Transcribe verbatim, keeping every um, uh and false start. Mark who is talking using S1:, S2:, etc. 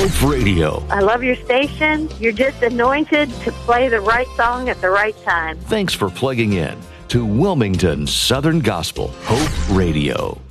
S1: Hope Radio.
S2: I love your station. You're just anointed to play the right song at the right time.
S1: Thanks for plugging in to Wilmington Southern Gospel Hope Radio.